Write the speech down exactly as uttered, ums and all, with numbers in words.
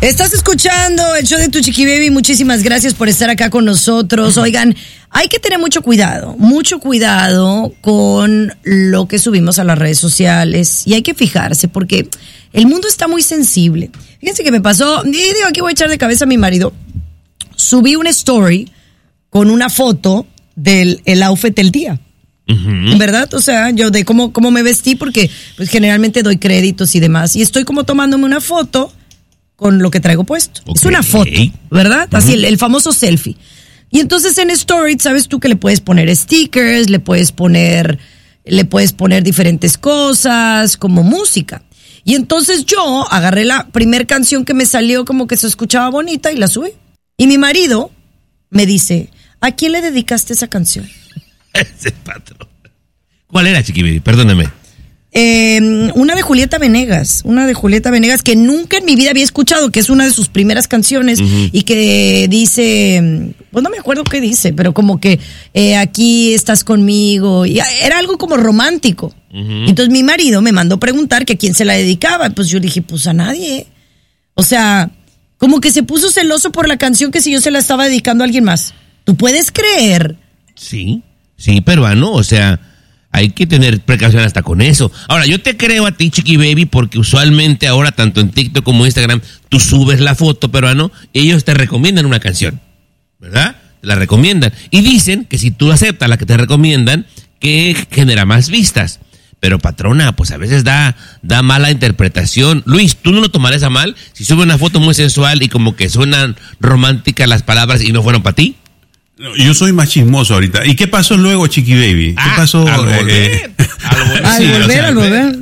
Estás escuchando el show de Tu Chiqui Baby. Muchísimas gracias por estar acá con nosotros. Oigan, hay que tener mucho cuidado, mucho cuidado con lo que subimos a las redes sociales. Y hay que fijarse porque el mundo está muy sensible. Fíjense que me pasó, y digo, aquí voy a echar de cabeza a mi marido. Subí una story con una foto del el outfit del día. Uh-huh. ¿Verdad? O sea, yo de cómo, cómo me vestí porque pues, generalmente doy créditos y demás. Y estoy como tomándome una foto con lo que traigo puesto. Okay. Es una foto, ¿verdad? Uh-huh. Así, el, el famoso selfie. Y entonces en Story, sabes tú que le puedes poner stickers, le puedes poner, le puedes poner diferentes cosas, como música. Y entonces yo agarré la primer canción que me salió como que se escuchaba bonita y la subí. Y mi marido me dice, ¿a quién le dedicaste esa canción? Ese patrón. ¿Cuál era, Chiqui Baby? Perdóname. Eh, una de Julieta Venegas, una de Julieta Venegas que nunca en mi vida había escuchado, que es una de sus primeras canciones, uh-huh. Y que dice, pues no me acuerdo qué dice, pero como que eh, aquí estás conmigo, y era algo como romántico. Uh-huh. Entonces mi marido me mandó preguntar que a quién se la dedicaba, pues yo dije, pues a nadie. O sea, como que se puso celoso por la canción que si yo se la estaba dedicando a alguien más. ¿Tú puedes creer? Sí, sí, peruano, o sea, hay que tener precaución hasta con eso. Ahora, yo te creo a ti, Chiqui Baby, porque usualmente ahora, tanto en TikTok como en Instagram, tú subes la foto, peruano, y ellos te recomiendan una canción, ¿verdad? Te la recomiendan. Y dicen que si tú aceptas la que te recomiendan, que genera más vistas. Pero, patrona, pues a veces da, da mala interpretación. Luis, ¿tú no lo tomarías a mal si sube una foto muy sensual y como que suenan románticas las palabras y no fueron para ti? Yo soy más chismoso ahorita. ¿Y qué pasó luego, Chiqui Baby? ¿Qué ah, pasó? Al volver. Eh, al volver, sí, al volver, o sea, al volver.